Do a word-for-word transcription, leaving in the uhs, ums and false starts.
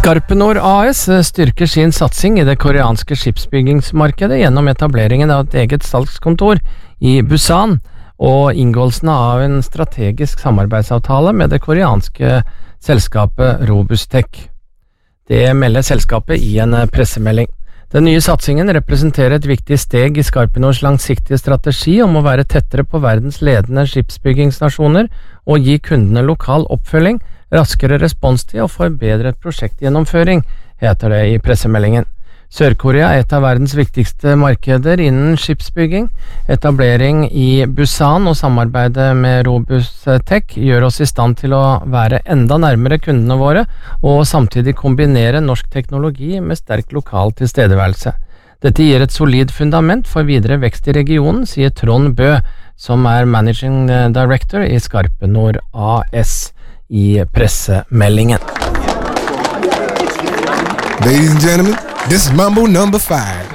Skarpenor A S styrker sin satsing i det koreanske skipsbyggingsmarkedet gjennom etableringen av et eget salgskontor i Busan og inngåelsen av en strategisk samarbeidsavtale med det koreanske selskapet Robustech. Det melder selskapet i en pressemelding. Den nye satsingen representerer et viktig steg i Skarpenors langsiktige strategi om å være tettere på verdens ledende skipsbyggingsnasjoner og gi kundene lokal oppfølging, raskere responstid og forbedret prosjektgjennomføring, heter det i pressemeldingen. Sør-Korea er et av verdens viktigste markeder innen skipsbygging. Etablering i Busan og samarbeidet med Robustech gjør oss i stand til å være enda nærmere kundene våre, og samtidig kombinere norsk teknologi med sterk lokal tilstedeværelse. Dette gir et solid fundament for videre vekst i regionen, sier Trond Bø, som er Managing Director i Skarpenor A S i pressemeldingen. Ladies and gentlemen, this is Mambo number five.